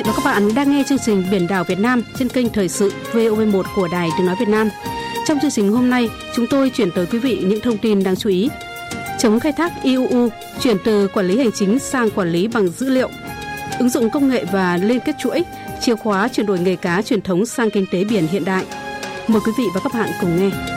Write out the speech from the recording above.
vị và các bạn đang nghe chương trình Biển đảo Việt Nam trên kênh Thời sự VOV1 của Đài Tiếng nói Việt Nam. Trong chương trình hôm nay, chúng tôi chuyển tới quý vị những thông tin đáng chú ý. Chống khai thác IUU, chuyển từ quản lý hành chính sang quản lý bằng dữ liệu. Ứng dụng công nghệ và liên kết chuỗi, chìa khóa chuyển đổi nghề cá truyền thống sang kinh tế biển hiện đại. Mời quý vị và các bạn cùng nghe.